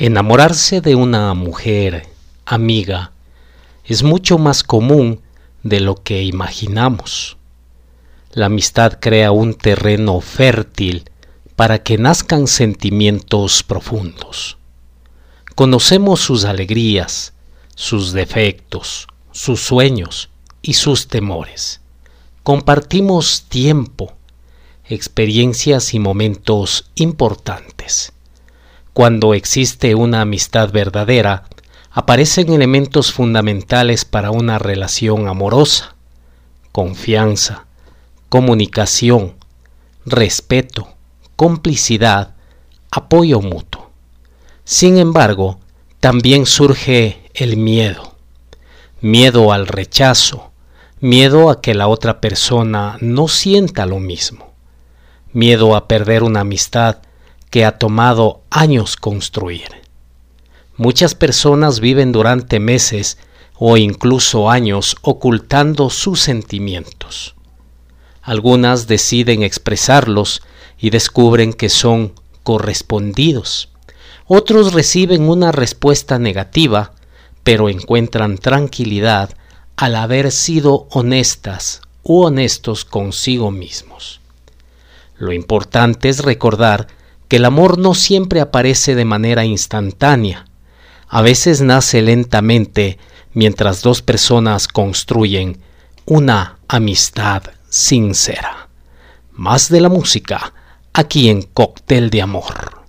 Enamorarse de una mujer, amiga, es mucho más común de lo que imaginamos. La amistad crea un terreno fértil para que nazcan sentimientos profundos. Conocemos sus alegrías, sus defectos, sus sueños y sus temores. Compartimos tiempo, experiencias y momentos importantes. Cuando existe una amistad verdadera, aparecen elementos fundamentales para una relación amorosa: confianza, comunicación, respeto, complicidad, apoyo mutuo. Sin embargo, también surge el miedo. Miedo al rechazo, miedo a que la otra persona no sienta lo mismo, miedo a perder una amistad que ha tomado años construir. Muchas personas viven durante meses o incluso años ocultando sus sentimientos. Algunas deciden expresarlos y descubren que son correspondidos. Otros reciben una respuesta negativa, pero encuentran tranquilidad al haber sido honestas u honestos consigo mismos. Lo importante es recordar que el amor no siempre aparece de manera instantánea. A veces nace lentamente mientras dos personas construyen una amistad sincera. Más de la música aquí en Cóctel de Amor.